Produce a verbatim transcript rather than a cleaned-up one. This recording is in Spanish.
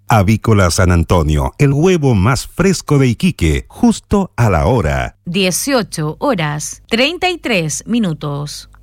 Avícola San Antonio, el huevo más fresco de Iquique, justo a la hora. dieciocho horas, treinta y tres minutos.